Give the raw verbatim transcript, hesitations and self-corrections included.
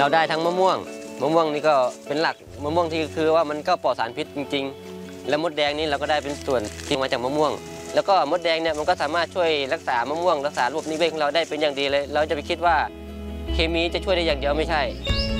เราได้ทั้งมะม่วงมะม่วงนี่ก็เป็นหลักมะม่วงที่คือว่ามันก็ปลอดสารพิษจริงๆแล้วมดแดงนี่เราก็ได้เป็นส่วนที่มาจากมะม่วงแล้วก็มดแดงเนี่ยมันก็สามารถช่วยรักษามะม่วงรักษาระบบนิเวศของเราได้เป็นอย่างดีเลยเราจะไปคิดว่าเคมีจะช่วยได้อย่างเดียวไม่ใช่